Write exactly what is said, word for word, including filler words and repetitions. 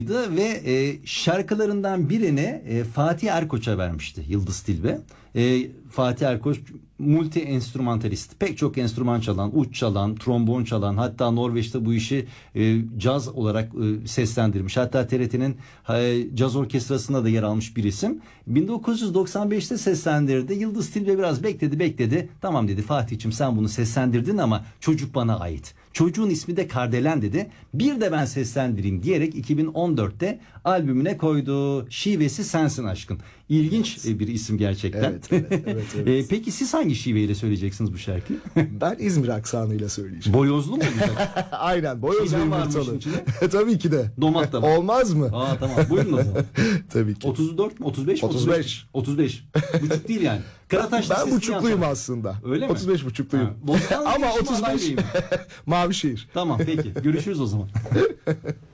ve e, şarkılarından birini e, Fatih Erkoç'a vermişti Yıldız Tilbe. E, Fatih Erkoç multi enstrümantalist. Pek çok enstrüman çalan, uç çalan, trombon çalan, hatta Norveç'te bu işi e, caz olarak e, seslendirmiş. Hatta T R T'nin e, caz orkestrasında da yer almış bir isim. bin dokuz yüz doksan beşte seslendirdi. Yıldız Tilbe biraz bekledi bekledi. Tamam dedi, Fatih'ciğim sen bunu seslendirdin ama çocuk bana ait. Çocuğun ismi de Kardelen dedi. Bir de ben seslendireyim diyerek iki bin on dörtte albümüne koydu. Şivesi Sensin Aşkın. İlginç evet. bir isim gerçekten. Evet, evet, evet, evet. Peki siz hangi şiveyle söyleyeceksiniz bu şarkıyı? Ben İzmir aksanıyla söyleyeceğim. Boyozlu mu olacak? Aynen, boyoz ve yumurtalı. Tabii ki de. Domat da var. Olmaz mı? Aa tamam, buyurun o zaman. Tabii ki. otuz dört mi? otuz beş mi? otuz beş. otuz beş. Buçuk değil yani. Karataş ben ben buçukluyum aslında. Öyle mi? otuz beş buçukluyum. Ha, ama otuz beş Mavişehir. Tamam peki. Görüşürüz o zaman.